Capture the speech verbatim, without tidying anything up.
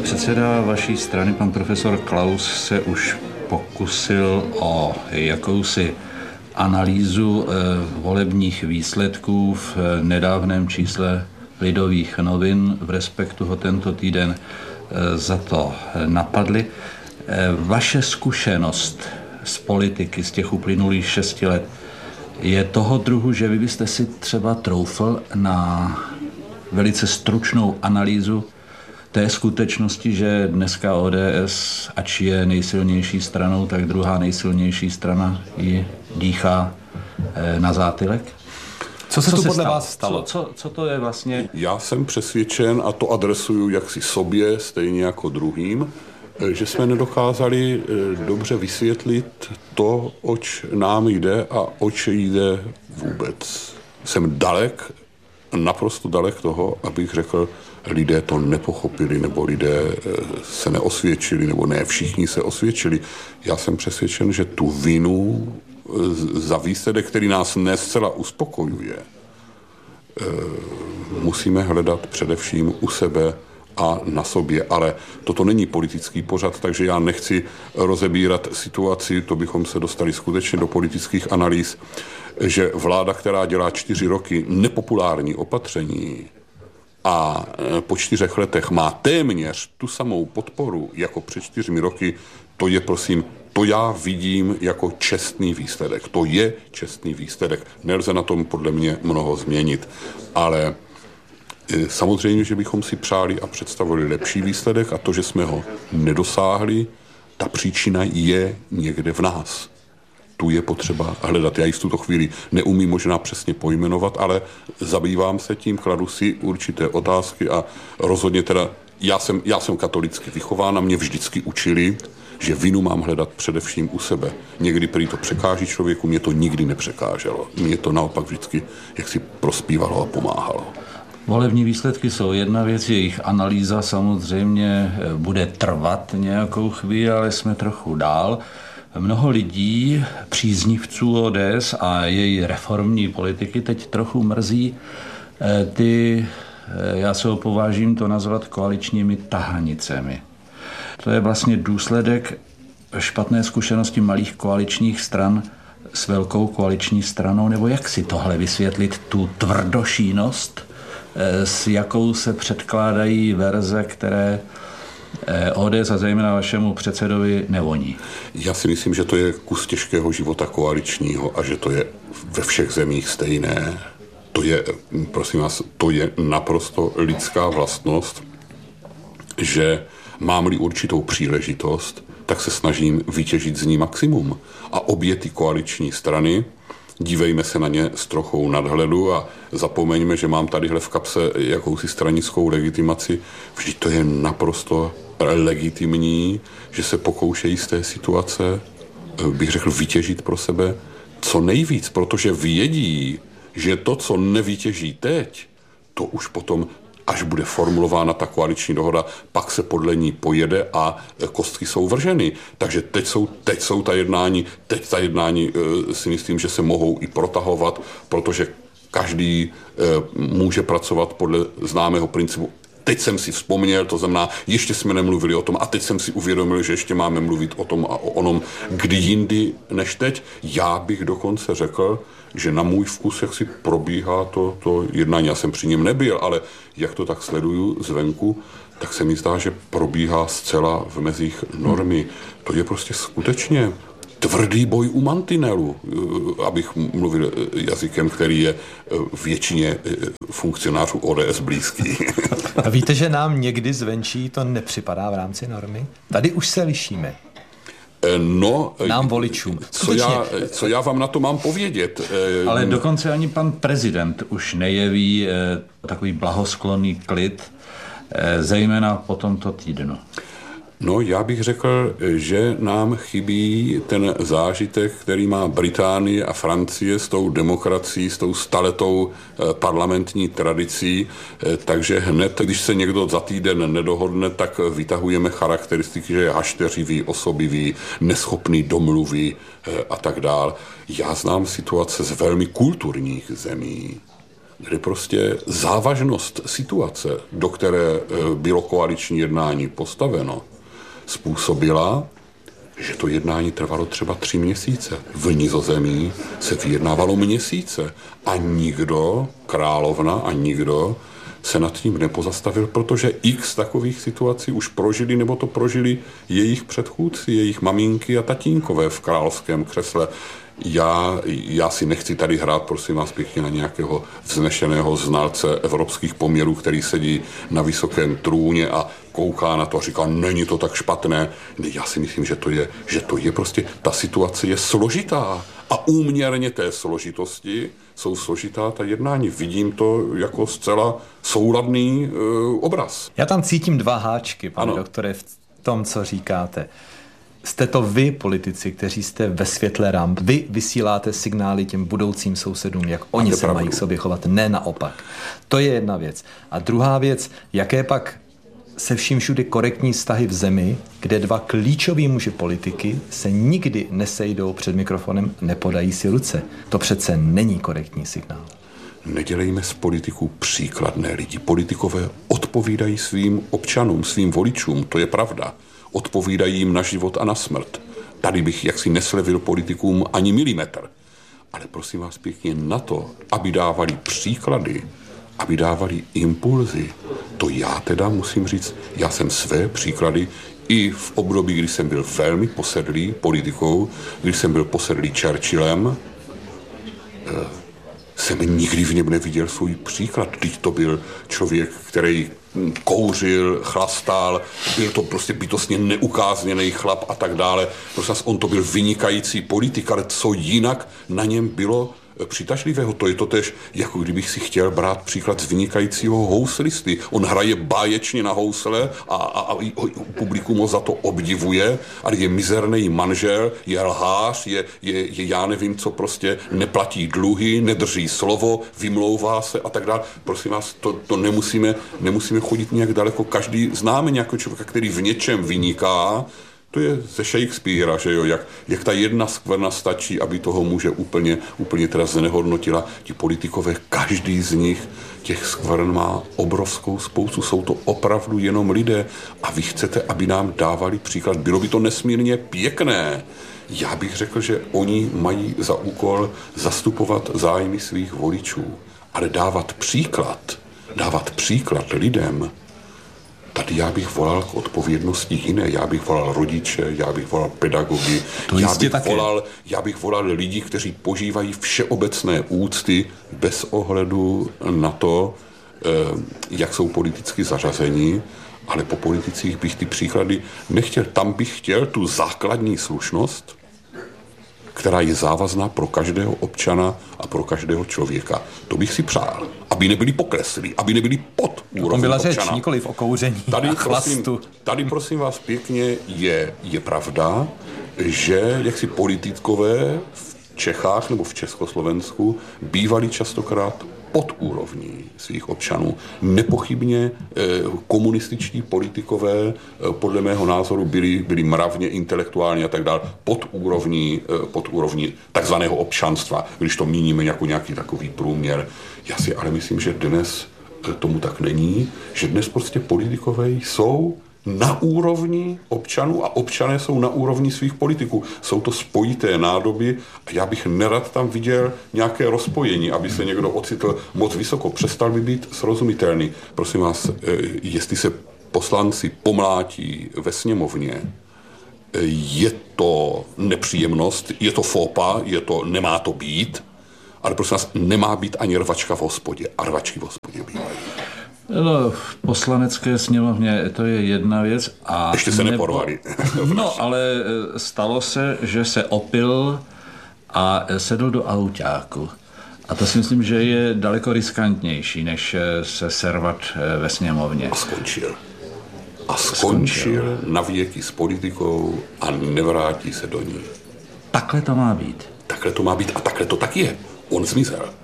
Předseda vaší strany, pan profesor Klaus, se už pokusil o jakousi analýzu volebních výsledků v nedávném čísle Lidových novin. V Respektu ho tento týden za to napadli. Vaše zkušenost z politiky z těch uplynulých šesti let je toho druhu, že vy byste si třeba troufl na velice stručnou analýzu té skutečnosti, že dneska O D S, ač je nejsilnější stranou, tak druhá nejsilnější strana ji dýchá na zátylek? Co se co tu podle stalo? vás stalo? Co, co, co to je vlastně? Já jsem přesvědčen, a to adresuju jaksi sobě, stejně jako druhým, že jsme nedokázali dobře vysvětlit to, oč nám jde a oč jde vůbec. Jsem dalek, naprosto dalek toho, abych řekl, lidé to nepochopili, nebo lidé se neosvědčili, nebo ne všichni se osvědčili. Já jsem přesvědčen, že tu vinu za výsledek, který nás ne zcela uspokojuje, musíme hledat především u sebe a na sobě. Ale toto není politický pořad, takže já nechci rozebírat situaci, to bychom se dostali skutečně do politických analýz, že vláda, která dělá čtyři roky nepopulární opatření a po čtyřech letech má téměř tu samou podporu jako před čtyřmi roky, to je, prosím, to já vidím jako čestný výsledek. To je čestný výsledek. Nelze na tom podle mě mnoho změnit, ale samozřejmě, že bychom si přáli a představili lepší výsledek a to, že jsme ho nedosáhli, ta příčina je někde v nás. Tu je potřeba hledat. Já ji v tuto chvíli neumím možná přesně pojmenovat, ale zabývám se tím, kladu si určité otázky a rozhodně teda, já jsem, já jsem katolicky vychován a mě vždycky učili, že vinu mám hledat především u sebe. Někdy prý to překáží člověku, mě to nikdy nepřekáželo. Mě to naopak vždycky jaksi prospívalo a pomáhalo. Volební výsledky jsou jedna věc, jejich analýza samozřejmě bude trvat nějakou chvíli, ale jsme trochu dál. Mnoho lidí, příznivců O D S a její reformní politiky teď trochu mrzí ty, já se opovážím to nazvat koaličními tahanicemi. To je vlastně důsledek špatné zkušenosti malých koaličních stran s velkou koaliční stranou, nebo jak si tohle vysvětlit, tu tvrdošínost, s jakou se předkládají verze, které O D S a zejména vašemu předsedovi nevoní? Já si myslím, že to je kus těžkého života koaličního a že to je ve všech zemích stejné. To je, prosím vás, to je naprosto lidská vlastnost, že mám-li určitou příležitost, tak se snažím vytěžit z ní maximum. A obě ty koaliční strany, dívejme se na ně s trochou nadhledu a zapomeňme, že mám tadyhle v kapse jakousi stranickou legitimaci. Vždyť to je naprosto legitimní, že se pokoušejí z té situace, bych řekl, vytěžit pro sebe co nejvíc, protože vědí, že to, co nevytěží teď, to už potom, až bude formulována ta koaliční dohoda, pak se podle ní pojede a kostky jsou vrženy. Takže teď jsou, teď jsou ta jednání, teď ta jednání e, si myslím, že se mohou i protahovat, protože každý e, může pracovat podle známého principu. Teď jsem si vzpomněl, to znamená, ještě jsme nemluvili o tom a teď jsem si uvědomil, že ještě máme mluvit o tom a o onom, kdy jindy než teď. Já bych dokonce řekl, že na můj vkus, jak si probíhá to, to jednání, já jsem při něm nebyl, ale jak to tak sleduju zvenku, tak se mi zdá, že probíhá zcela v mezích normy. To je prostě skutečně tvrdý boj u mantinelu, abych mluvil jazykem, který je většině funkcionářů O D S blízký. A víte, že nám někdy zvenčí to nepřipadá v rámci normy? Tady už se lišíme. No, nám voličům. Co já, co já vám na to mám povědět? Ale dokonce ani pan prezident už nejeví takový blahosklonný klid, zejména po tomto týdnu. No, já bych řekl, že nám chybí ten zážitek, který má Británie a Francie s tou demokracií, s tou staletou parlamentní tradicí, takže hned, když se někdo za týden nedohodne, tak vytahujeme charakteristiky, že je hašteřivý, osobivý, neschopný domluvy a tak dál. Já znám situace z velmi kulturních zemí, kde prostě závažnost situace, do které bylo koaliční jednání postaveno, způsobila, že to jednání trvalo třeba tři měsíce. V Nizozemí se vyjednávalo měsíce a nikdo, královna a nikdo, se nad tím nepozastavil, protože x takových situací už prožili, nebo to prožili jejich předchůdci, jejich maminky a tatínkové v královském křesle. Já, já si nechci tady hrát, prosím vás pěkně, na nějakého vznešeného znalce evropských poměrů, který sedí na vysokém trůně a kouká na to a říká, není to tak špatné. Já si myslím, že to je, že to je prostě, ta situace je složitá a úměrně té složitosti jsou složitá ta jednání. Vidím to jako zcela souladný e, obraz. Já tam cítím dva háčky, pane ano. doktore, v tom, co říkáte. Jste to vy, politici, kteří jste ve světle ramp. Vy vysíláte signály těm budoucím sousedům, jak oni se pravdu. mají k sobě chovat, ne naopak. To je jedna věc. A druhá věc, jaké pak se vším všude korektní vztahy v zemi, kde dva klíčoví muži politiky se nikdy nesejdou před mikrofonem, nepodají si ruce. To přece není korektní signál. Nedělejme z politiků příkladné lidi. Politikové odpovídají svým občanům, svým voličům, to je pravda. Odpovídají jim na život a na smrt. Tady bych jaksi neslevil politikům ani milimetr. Ale prosím vás pěkně na to, aby dávali příklady, aby dávali impulzy, to já teda musím říct, já jsem své příklady i v období, kdy jsem byl velmi posedlý politikou, když jsem byl posedlý Churchillem, jsem nikdy v něm neviděl svůj příklad. Teď to byl člověk, který kouřil, chlastal, byl to prostě bytostně neukázněný chlap a tak dále. Prostě on to byl vynikající politik, ale co jinak na něm bylo přitažlivého. To je to tež, jako kdybych si chtěl brát příklad z vynikajícího houslisty. On hraje báječně na housle a, a, a publikum ho za to obdivuje, ale je mizerný manžel, je lhář, je, je, je já nevím co, prostě neplatí dluhy, nedrží slovo, vymlouvá se a tak dále. Prosím vás, to, to nemusíme, nemusíme chodit nějak daleko. Každý známe nějakého člověka, který v něčem vyniká. To je ze Shakespearea, že jo, jak, jak ta jedna skvrna stačí, aby toho muže úplně, úplně teda znehodnotila. Ti politikové, každý z nich těch skvrn má obrovskou spoustu. Jsou to opravdu jenom lidé a vy chcete, aby nám dávali příklad. Bylo by to nesmírně pěkné. Já bych řekl, že oni mají za úkol zastupovat zájmy svých voličů, ale dávat příklad, dávat příklad lidem, tady já bych volal k odpovědnosti jiné. Já bych volal rodiče, já bych volal pedagogy, já bych volal, já bych volal lidi, kteří požívají všeobecné úcty bez ohledu na to, jak jsou politicky zařazeni, ale po politicích bych ty příklady nechtěl. Tam bych chtěl tu základní slušnost, která je závazná pro každého občana a pro každého člověka. To bych si přál, aby nebyli pokreslí, aby nebyli pod úrovní byla občana. Řeč, nikoliv o kouření tady, a prosím, chlastu. Tady prosím vás pěkně je, je pravda, že jaksi politikové v Čechách nebo v Československu bývali častokrát pod úrovní svých občanů. Nepochybně eh, komunističtí politikové eh, podle mého názoru byli, byli mravně, intelektuálně a tak dále pod úrovní, eh, pod úrovní takzvaného občanstva, když to míníme jako nějaký takový průměr. Já si ale myslím, že dnes eh, tomu tak není, že dnes prostě politikové jsou na úrovni občanů a občané jsou na úrovni svých politiků. Jsou to spojité nádoby a já bych nerad tam viděl nějaké rozpojení, aby se někdo ocitl moc vysoko. Přestal by být srozumitelný. Prosím vás, jestli se poslanci pomlátí ve sněmovně, je to nepříjemnost, je to fópa, je to, nemá to být, ale prosím vás, nemá být ani rvačka v hospodě. A rvačky v hospodě bývají. No, v poslanecké sněmovně to je jedna věc. A ještě se nebo, neporvali. No, ale stalo se, že se opil a sedl do autáku. A to si myslím, že je daleko riskantnější, než se servat ve sněmovně. A skončil. A skončil, skončil na věky s politikou a nevrátí se do ní. Takhle to má být. Takhle to má být a takhle to tak je. On zmizel.